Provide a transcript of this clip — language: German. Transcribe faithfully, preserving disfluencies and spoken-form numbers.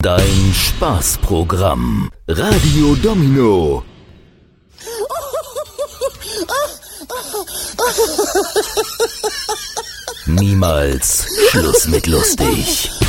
Dein Spaßprogramm. Radio Domino. Niemals Schluss mit lustig.